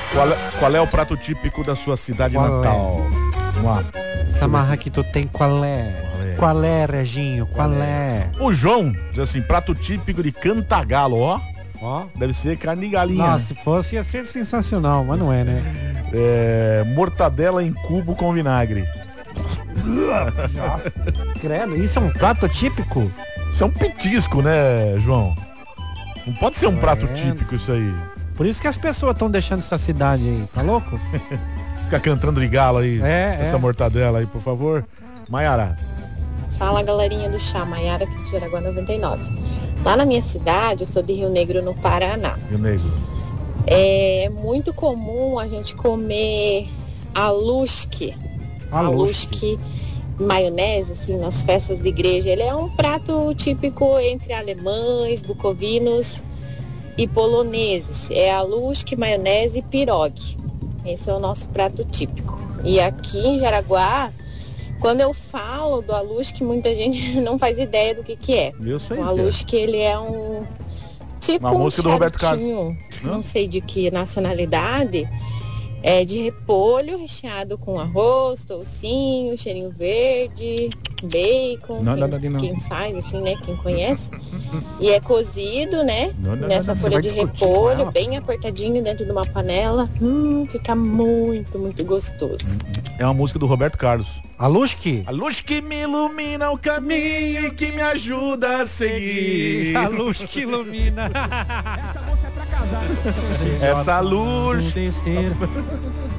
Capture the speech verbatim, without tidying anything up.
Qual é, qual é o prato típico da sua cidade Qual natal? É? Vamos lá. Essa marra que tu tem, qual é? Qual é, qual é Reginho? Qual, qual é? é? O João diz assim, prato típico de Cantagalo, ó. Ó. Deve ser carne de galinha. Nossa, se fosse ia ser sensacional, mas não é, né? É, mortadela em cubo com vinagre. Nossa, credo, isso é um prato típico? Isso é um petisco, né, João? Não pode ser um é. prato típico isso aí. Por isso que as pessoas estão deixando essa cidade aí, tá louco? Fica cantando de galo aí, é, essa é. mortadela aí, por favor. Maiara. Fala, galerinha do chá, Maiara aqui de Jaraguá noventa e nove. Lá na minha cidade, eu sou de Rio Negro, no Paraná. Rio Negro. É muito comum a gente comer alusque. Alusque, maionese, assim, nas festas de igreja. Ele é um prato típico entre alemães, bucovinos e poloneses. É alusque, maionese e pirogue. Esse é o nosso prato típico. E aqui em Jaraguá, quando eu falo do alusque, muita gente não faz ideia do que que é. Eu sei. O alusque, ele é um tipo uma um música do Roberto Carlos. Não? não sei de que nacionalidade. É de repolho recheado com arroz, toucinho, cheirinho verde, bacon, não, quem, não, não, não. quem faz assim, né, quem conhece. E é cozido, né, não, não, nessa não, folha de repolho, bem apertadinho dentro de uma panela. Hum, fica muito, muito gostoso. É uma música do Roberto Carlos. A luz que? A luz que me ilumina o caminho e que me ajuda a seguir. A luz que ilumina. Essa moça é pra casar. Essa luz.